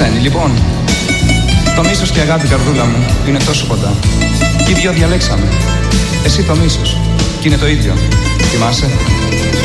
ξένοι, λοιπόν. Το μίσος και η αγάπη, καρδούλα μου, είναι τόσο κοντά. Κι οι δυο διαλέξαμε. Εσύ το μίσος, κι είναι το ίδιο. Θυμάσαι?